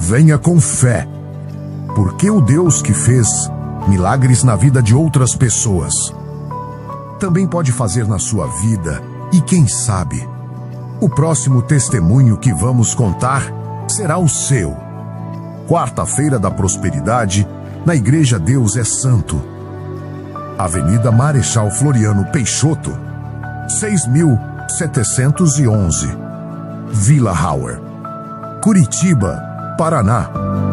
venha com fé, porque o Deus que fez milagres na vida de outras pessoas também pode fazer na sua vida. E quem sabe, o próximo testemunho que vamos contar será o seu. Quarta-feira da Prosperidade, na Igreja Deus é Santo, Avenida Marechal Floriano Peixoto, 6.711, Vila Hauer, Curitiba, Paraná.